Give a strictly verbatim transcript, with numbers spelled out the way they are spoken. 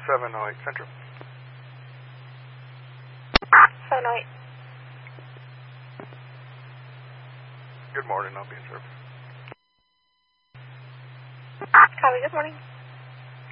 seven oh eight Central. seven oh eight. Good morning, I'll be in service. Copy, good morning.